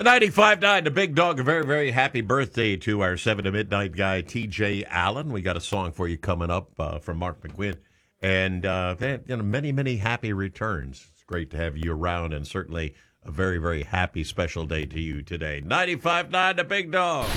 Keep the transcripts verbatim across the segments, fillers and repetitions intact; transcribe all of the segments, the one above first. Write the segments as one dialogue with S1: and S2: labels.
S1: ninety-five point nine, the Big Dog. A very, very happy birthday to our seven to midnight guy, T J Allen. We got a song for you coming up uh, from Mark McGuinn. And uh, you know, many, many happy returns. It's great to have you around, and certainly a very, very happy special day to you today. ninety-five point nine, the Big Dog.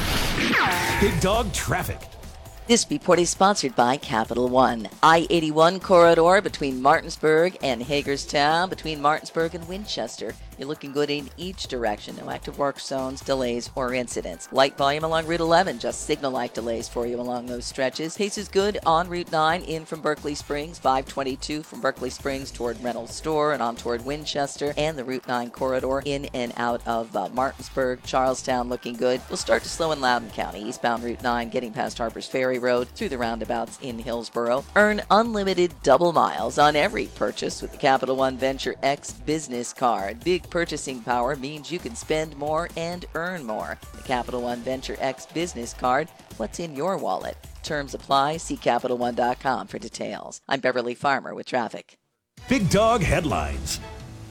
S2: Big Dog Traffic.
S3: This report is sponsored by Capital One. I eighty-one corridor between Martinsburg and Hagerstown, between Martinsburg and Winchester. You're looking good in each direction. No active work zones, delays, or incidents. Light volume along Route eleven, just signal light delays for you along those stretches. Pace is good on Route nine in from Berkeley Springs, five twenty-two from Berkeley Springs toward Reynolds Store and on toward Winchester, and the Route nine corridor in and out of uh, Martinsburg. Charlestown looking good. We'll start to slow in Loudoun County. Eastbound Route nine getting past Harpers Ferry Road through the roundabouts in Hillsboro. Earn unlimited double miles on every purchase with the Capital One Venture X business card. Big purchasing power means you can spend more and earn more. The Capital One Venture X business card. What's in your wallet? Terms apply. See Capital One dot com for details. I'm Beverly Farmer with traffic.
S2: Big Dog Headlines.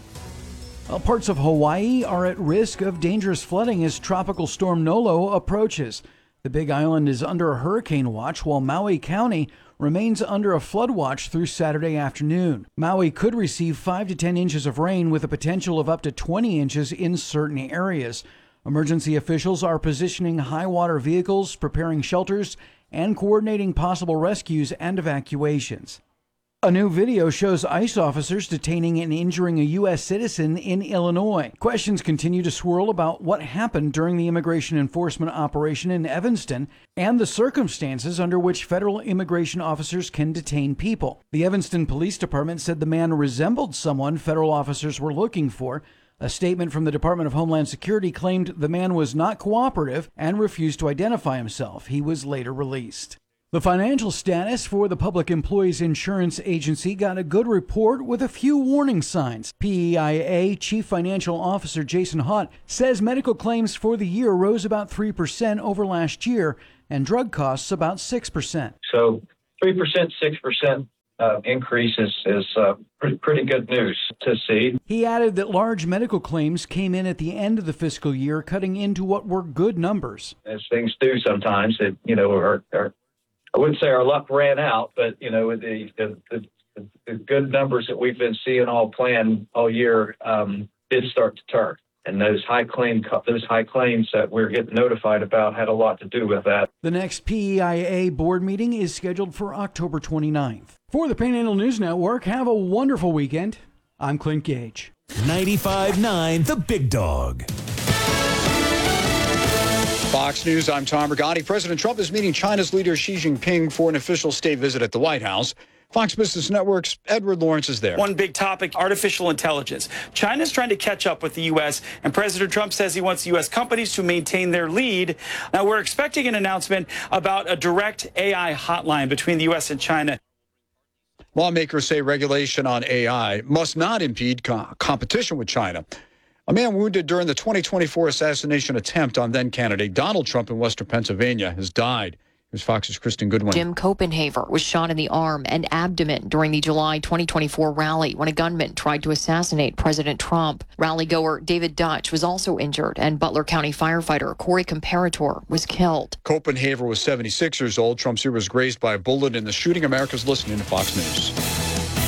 S4: Well, parts of Hawaii are at risk of dangerous flooding as Tropical Storm Nolo approaches. The Big Island is under a hurricane watch, while Maui County remains under a flood watch through Saturday afternoon. Maui could receive five to ten inches of rain with a potential of up to twenty inches in certain areas. Emergency officials are positioning high water vehicles, preparing shelters, and coordinating possible rescues and evacuations. A new video shows ICE officers detaining and injuring a U S citizen in Illinois. Questions continue to swirl about what happened during the immigration enforcement operation in Evanston and the circumstances under which federal immigration officers can detain people. The Evanston Police Department said the man resembled someone federal officers were looking for. A statement from the Department of Homeland Security claimed the man was not cooperative and refused to identify himself. He was later released. The financial status for the Public Employees Insurance Agency got a good report with a few warning signs. P E I A Chief Financial Officer Jason Haught says medical claims for the year rose about three percent over last year and drug costs about six percent.
S5: So three percent, six percent uh, increase is, is uh, pretty, pretty good news to see.
S4: He added that large medical claims came in at the end of the fiscal year, cutting into what were good numbers.
S5: As things do sometimes, it, you know, are, are I wouldn't say our luck ran out, but, you know, the, the, the, the good numbers that we've been seeing all plan all year um, did start to turn. And those high claim those high claims that we're getting notified about had a lot to do with that.
S4: The next P E I A board meeting is scheduled for October twenty-ninth. For the Panhandle News Network, have a wonderful weekend. I'm Clint Gage.
S2: ninety-five point nine, The Big Dog.
S6: Fox News, I'm Tom Rigotti. President Trump is meeting China's leader Xi Jinping for an official state visit at the White House. Fox Business Network's Edward Lawrence is there.
S7: One big topic, artificial intelligence. China's trying to catch up with the U S, and President Trump says he wants U S companies to maintain their lead. Now, we're expecting an announcement about a direct A I hotline between the U S and China.
S6: Lawmakers say regulation on A I must not impede co- competition with China. A man wounded during the twenty twenty-four assassination attempt on then-candidate Donald Trump in Western Pennsylvania has died. Here's Fox's Kristen Goodwin.
S8: Jim Copenhaver was shot in the arm and abdomen during the July twenty twenty-four rally when a gunman tried to assassinate President Trump. Rally-goer David Dutch was also injured, and Butler County firefighter Corey Comparator was killed.
S6: Copenhaver was seventy-six years old. Trump's ear was grazed by a bullet in the shooting. America's listening to Fox News.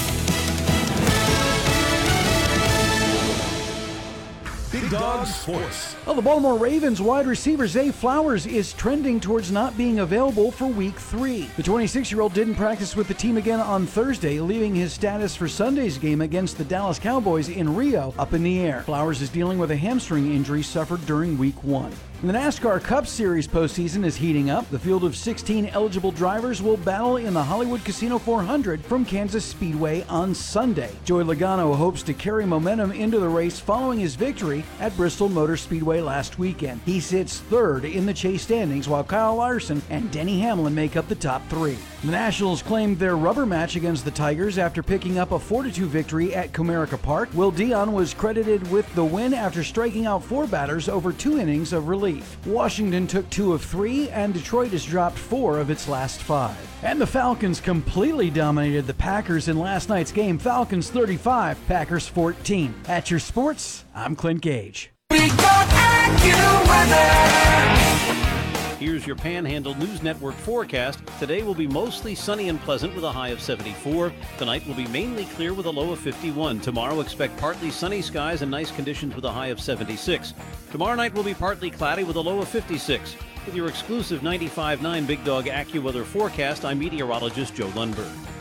S2: Big Dog Sports.
S4: Well, the Baltimore Ravens wide receiver Zay Flowers is trending towards not being available for week three. The twenty-six-year-old didn't practice with the team again on Thursday, leaving his status for Sunday's game against the Dallas Cowboys in Rio up in the air. Flowers is dealing with a hamstring injury suffered during week one. The NASCAR Cup Series postseason is heating up. The field of sixteen eligible drivers will battle in the Hollywood Casino four hundred from Kansas Speedway on Sunday. Joey Logano hopes to carry momentum into the race following his victory at Bristol Motor Speedway last weekend. He sits third in the chase standings, while Kyle Larson and Denny Hamlin make up the top three. The Nationals claimed their rubber match against the Tigers after picking up a four to two victory at Comerica Park. Will Dion was credited with the win after striking out four batters over two innings of relief. Washington took two of three, and Detroit has dropped four of its last five. And the Falcons completely dominated the Packers in last night's game. Falcons thirty-five, Packers fourteen. At your sports, I'm Clint Gage.
S9: Big Dog Here's your Panhandle News Network forecast. Today will be mostly sunny and pleasant with a high of seventy-four. Tonight will be mainly clear with a low of fifty-one. Tomorrow expect partly sunny skies and nice conditions with a high of seventy-six. Tomorrow night will be partly cloudy with a low of fifty-six. With your exclusive ninety-five point nine Big Dog AccuWeather forecast, I'm meteorologist Joe Lundberg.